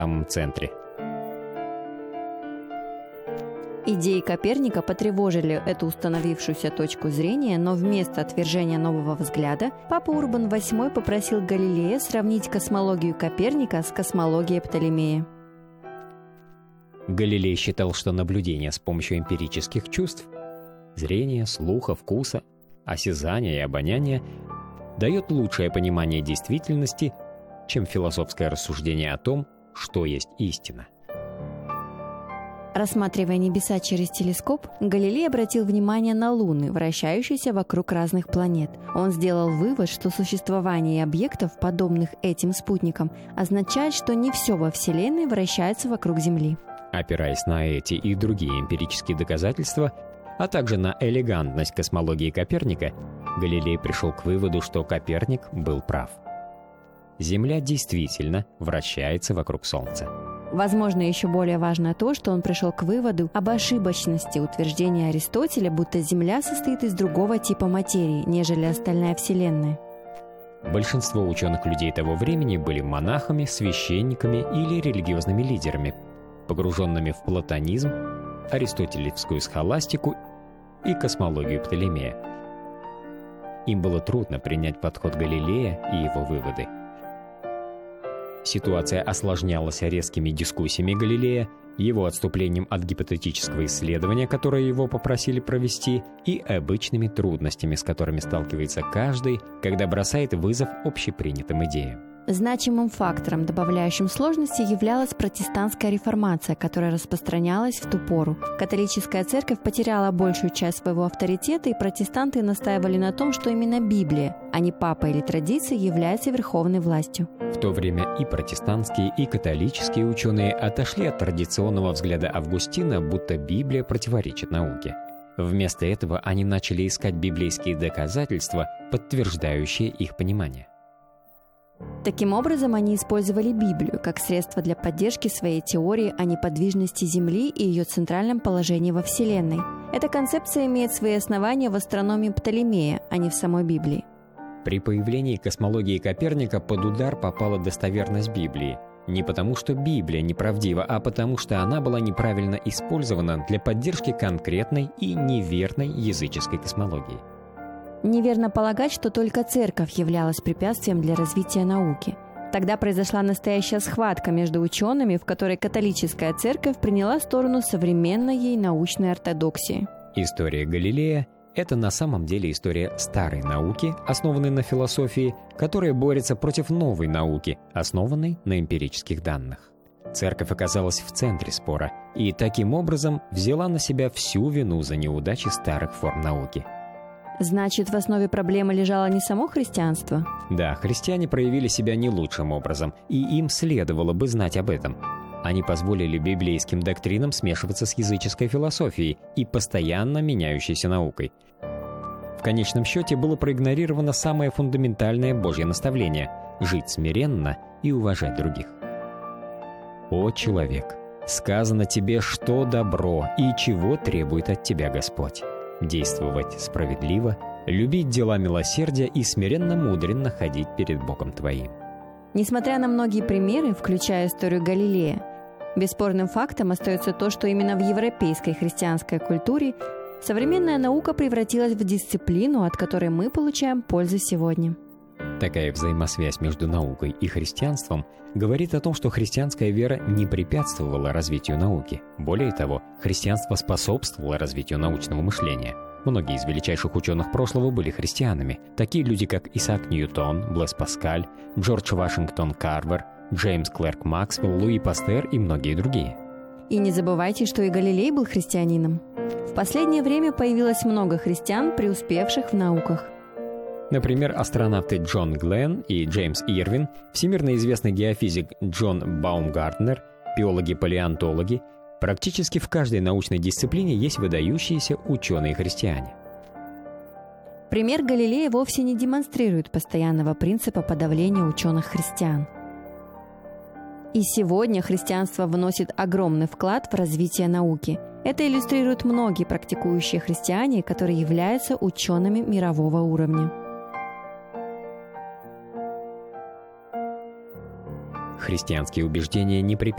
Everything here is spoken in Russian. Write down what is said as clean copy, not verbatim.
самом центре. Идеи Коперника потревожили эту установившуюся точку зрения, но вместо отвержения нового взгляда папа Урбан VIII попросил Галилея сравнить космологию Коперника с космологией Птолемея. Галилей считал, что наблюдение с помощью эмпирических чувств – зрения, слуха, вкуса, осязания и обоняния – дает лучшее понимание действительности, чем философское рассуждение о том, что есть истина. Рассматривая небеса через телескоп, Галилей обратил внимание на луны, вращающиеся вокруг разных планет. Он сделал вывод, что существование объектов, подобных этим спутникам, означает, что не все во Вселенной вращается вокруг Земли. Опираясь на эти и другие эмпирические доказательства, а также на элегантность космологии Коперника, Галилей пришел к выводу, что Коперник был прав. Земля действительно вращается вокруг Солнца. Возможно, еще более важно то, что он пришел к выводу об ошибочности утверждения Аристотеля, будто Земля состоит из другого типа материи, нежели остальная Вселенная. Большинство ученых людей того времени были монахами, священниками или религиозными лидерами, погруженными в платонизм, аристотелевскую схоластику и космологию Птолемея. Им было трудно принять подход Галилея и его выводы. Ситуация осложнялась резкими дискуссиями Галилея, его отступлением от гипотетического исследования, которое его попросили провести, и обычными трудностями, с которыми сталкивается каждый, когда бросает вызов общепринятым идеям. Значимым фактором, добавляющим сложности, являлась протестантская реформация, которая распространялась в ту пору. Католическая церковь потеряла большую часть своего авторитета, и протестанты настаивали на том, что именно Библия, а не папа или традиции, является верховной властью. В то время и протестантские, и католические ученые отошли от традиционного взгляда Августина, будто Библия противоречит науке. Вместо этого они начали искать библейские доказательства, подтверждающие их понимание. Таким образом, они использовали Библию как средство для поддержки своей теории о неподвижности Земли и ее центральном положении во Вселенной. Эта концепция имеет свои основания в астрономии Птолемея, а не в самой Библии. При появлении космологии Коперника под удар попала достоверность Библии. Не потому, что Библия неправдива, а потому, что она была неправильно использована для поддержки конкретной и неверной языческой космологии. Неверно полагать, что только церковь являлась препятствием для развития науки. Тогда произошла настоящая схватка между учеными, в которой католическая церковь приняла сторону современной ей научной ортодоксии. История Галилея – это на самом деле история старой науки, основанной на философии, которая борется против новой науки, основанной на эмпирических данных. Церковь оказалась в центре спора и таким образом взяла на себя всю вину за неудачи старых форм науки. Значит, в основе проблемы лежало не само христианство? Да, христиане проявили себя не лучшим образом, и им следовало бы знать об этом. Они позволили библейским доктринам смешиваться с языческой философией и постоянно меняющейся наукой. В конечном счете было проигнорировано самое фундаментальное Божье наставление – жить смиренно и уважать других. «О человек, сказано тебе, что добро и чего требует от тебя Господь. Действовать справедливо, любить дела милосердия и смиренно-мудренно ходить перед Богом твоим». Несмотря на многие примеры, включая историю Галилея, бесспорным фактом остается то, что именно в европейской христианской культуре современная наука превратилась в дисциплину, от которой мы получаем пользу сегодня. Такая взаимосвязь между наукой и христианством говорит о том, что христианская вера не препятствовала развитию науки. Более того, христианство способствовало развитию научного мышления. Многие из величайших ученых прошлого были христианами. Такие люди, как Исаак Ньютон, Блэс Паскаль, Джордж Вашингтон Карвер, Джеймс Клерк Максвелл, Луи Пастер и многие другие. И не забывайте, что и Галилей был христианином. В последнее время появилось много христиан, преуспевших в науках. Например, астронавты Джон Гленн и Джеймс Ирвин, всемирно известный геофизик Джон Баумгартнер, биологи-палеонтологи. Практически в каждой научной дисциплине есть выдающиеся ученые-христиане. Пример Галилея вовсе не демонстрирует постоянного принципа подавления ученых-христиан. И сегодня христианство вносит огромный вклад в развитие науки. Это иллюстрируют многие практикующие христиане, которые являются учеными мирового уровня. Христианские убеждения не препятствуют